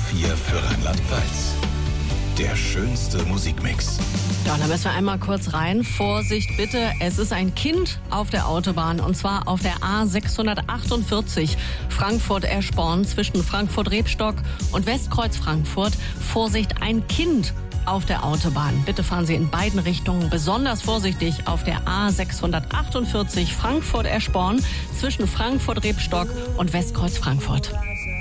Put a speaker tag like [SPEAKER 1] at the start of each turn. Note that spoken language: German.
[SPEAKER 1] 104 für Rheinland-Pfalz. Der schönste Musikmix.
[SPEAKER 2] Ja, da müssen wir einmal kurz rein. Vorsicht bitte, es ist ein Kind auf der Autobahn und zwar auf der A648 Frankfurt-Eschborn zwischen Frankfurt-Rebstock und Westkreuz Frankfurt. Vorsicht, ein Kind auf der Autobahn. Bitte fahren Sie in beiden Richtungen besonders vorsichtig auf der A648 Frankfurt-Eschborn zwischen Frankfurt-Rebstock und Westkreuz Frankfurt.